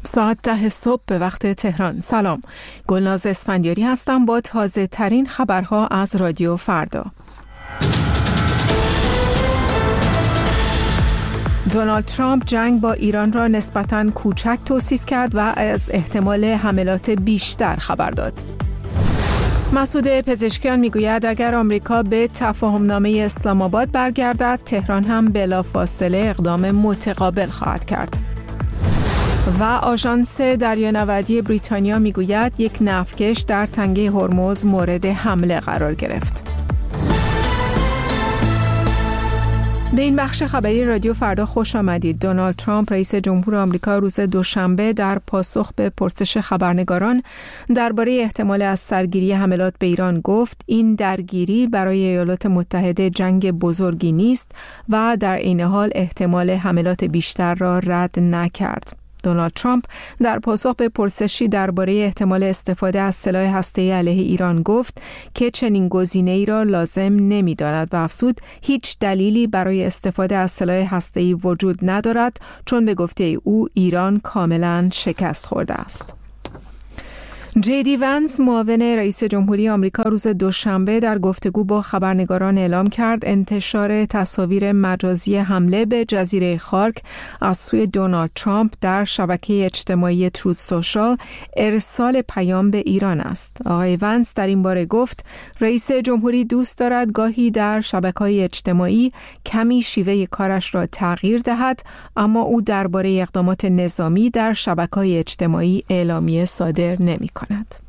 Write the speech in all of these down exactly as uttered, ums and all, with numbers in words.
ساعت ده صبح به وقت تهران. سلام، گلناز اسفندیاری هستم با تازه ترین خبرها از رادیو فردا. دونالد ترامپ جنگ با ایران را نسبتاً کوچک توصیف کرد و از احتمال حملات بیشتر خبر داد. مسعود پزشکیان میگوید اگر آمریکا به تفاهمنامه اسلام آباد برگردد، تهران هم بلافاصله اقدام متقابل خواهد کرد. و آژانس دریانوردی بریتانیا میگوید یک نفتکش در تنگه هرمز مورد حمله قرار گرفت. به این بخش خبری رادیو فردا خوش آمدید. دونالد ترامپ رئیس جمهور آمریکا روز دوشنبه در پاسخ به پرسش خبرنگاران درباره احتمال از سرگیری حملات به ایران گفت این درگیری برای ایالات متحده جنگ بزرگی نیست و در عین حال احتمال حملات بیشتر را رد نکرد. دونالد ترامپ در پاسخ به پرسشی درباره احتمال استفاده از سلاح هسته‌ای علیه ایران گفت که چنین گزینه‌ای را لازم نمی‌داند و افزود هیچ دلیلی برای استفاده از سلاح هسته‌ای وجود ندارد چون به گفته او ایران کاملاً شکست خورده است. جی دی ونس معاون رئیس جمهوری آمریکا روز دوشنبه در گفتگو با خبرنگاران اعلام کرد انتشار تصاویر مجازی حمله به جزیره خارک از سوی دونالد ترامپ در شبکه اجتماعی تروت سوشال ارسال پیام به ایران است. آقای ونس در این باره گفت رئیس جمهوری دوست دارد گاهی در شبکه‌های اجتماعی کمی شیوه کارش را تغییر دهد، اما او درباره اقدامات نظامی در شبکه‌های اجتماعی اعلامیه صادر نمی‌کند.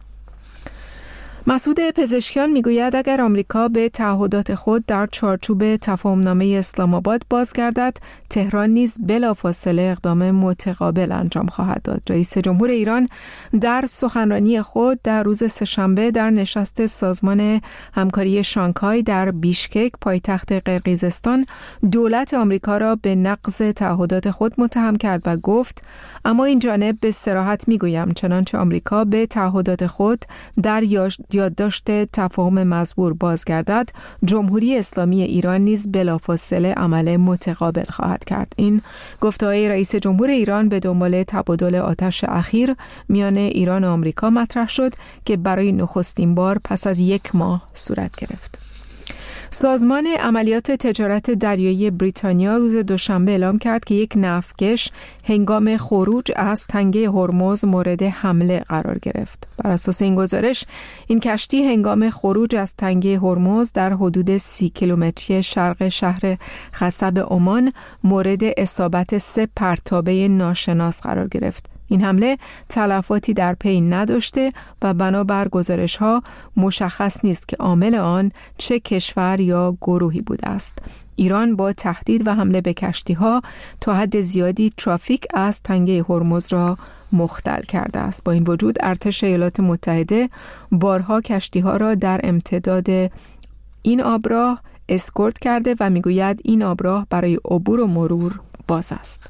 مسعود پزشکیان میگوید اگر آمریکا به تعهدات خود در چارچوب تفاهمنامه اسلام آباد بازگردد، تهران نیز بلافاصله اقدام متقابل انجام خواهد داد. رئیس جمهور ایران در سخنرانی خود در روز سه‌شنبه در نشست سازمان همکاری شانگهای در بیشکک پایتخت قرقیزستان دولت آمریکا را به نقض تعهدات خود متهم کرد و گفت اما این جانب به صراحت میگویم چنانچه آمریکا به تعهدات خود در یادداشت تفاهم مزبور بازگردد، جمهوری اسلامی ایران نیز بلافاصله عمل متقابل خواهد کرد. این گفته‌های رئیس جمهور ایران به دنبال تبادل آتش اخیر میان ایران و آمریکا مطرح شد که برای نخستین بار پس از یک ماه صورت گرفت. سازمان عملیات تجارت دریایی بریتانیا روز دوشنبه اعلام کرد که یک نفتکش هنگام خروج از تنگه هرمز مورد حمله قرار گرفت. بر اساس این گزارش، این کشتی هنگام خروج از تنگه هرمز در حدود سی کیلومتری شرق شهر خصب عمان مورد اصابت سه پرتابه ناشناس قرار گرفت. این حمله تلفاتی در پی نداشته و بنابر گزارش‌ها مشخص نیست که عامل آن چه کشور یا گروهی بوده است. ایران با تهدید و حمله به کشتی‌ها تا حد زیادی ترافیک از تنگه هرمز را مختل کرده است. با این وجود ارتش ایالات متحده بارها کشتی‌ها را در امتداد این آبراه اسکورت کرده و میگوید این آبراه برای عبور و مرور باز است.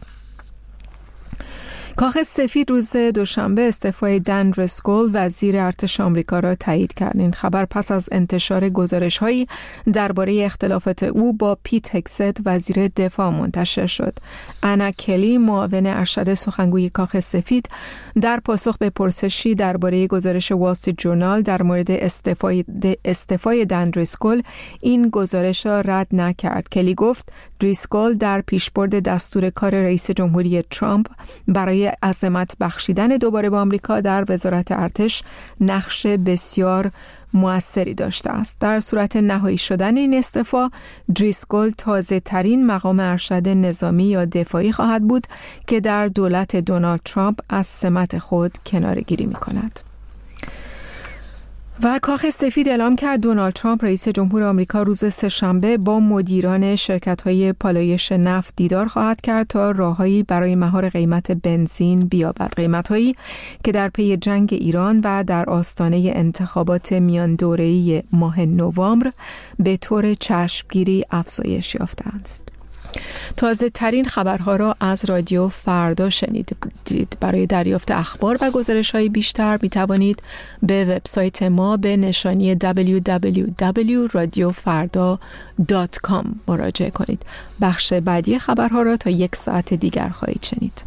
کاخ سفید روز دوشنبه استعفای دن دریسکول وزیر ارتش آمریکا را تایید کرد. این خبر پس از انتشار گزارش‌هایی درباره اختلافات او با پیت هگست وزیر دفاع منتشر شد. انا کلی معاون ارشد سخنگوی کاخ سفید در پاسخ به پرسشی درباره گزارش وال استریت ژورنال در مورد استعفای استعفای دن دریسکول این گزارش را رد نکرد. کلی گفت دریسکول در پیشبرد دستور کار رئیس جمهوری ترامپ برای عظمت بخشیدن دوباره به آمریکا در وزارت ارتش نقش بسیار مؤثری داشته است. در صورت نهایی شدن این استعفا، دریسکول تازه ترین مقام ارشد نظامی یا دفاعی خواهد بود که در دولت دونالد ترامپ از سمت خود کناره‌گیری می‌کند. و کاخ سفید اعلام کرد دونالد ترامپ رئیس جمهور آمریکا روز سه‌شنبه با مدیران شرکت‌های پالایش نفت دیدار خواهد کرد تا راههایی برای مهار قیمت بنزین بیابد. قیمت‌هایی که در پی جنگ ایران و در آستانه انتخابات میان دوره‌ای ماه نوامبر به طور چشمگیری افزایش یافته است. تازه ترین خبرها را از رادیو فردا شنیدید. برای دریافت اخبار و گزارش های بیشتر می توانید به وبسایت ما به نشانی دبلیو دبلیو دبلیو دات رادیو فردا دات کام مراجعه کنید. بخش بعدی خبرها را تا یک ساعت دیگر خواهید شنید.